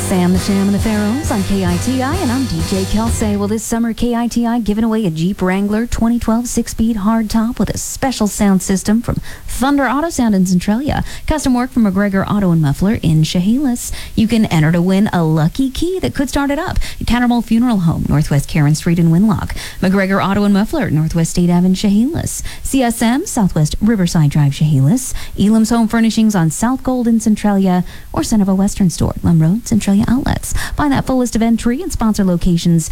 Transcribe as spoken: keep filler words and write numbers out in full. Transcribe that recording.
Sam the Sham and the Pharaohs on K I T I, and I'm D J Kelsey. Well, this summer, K I T I giving away a Jeep Wrangler twenty twelve six-speed hardtop with a special sound system from Thunder Auto Sound in Centralia. Custom work from McGregor Auto and Muffler in Chehalis. You can enter to win a lucky key that could start it up. Cattermole Funeral Home, Northwest Karen Street in Winlock. McGregor Auto and Muffler, Northwest State Ave in Chehalis. C S M, Southwest Riverside Drive, Chehalis. Elam's Home Furnishings on South Gold in Centralia, or Centerville Western Store, Lum Road, Centralia Outlets. Find that full list of entry and sponsor locations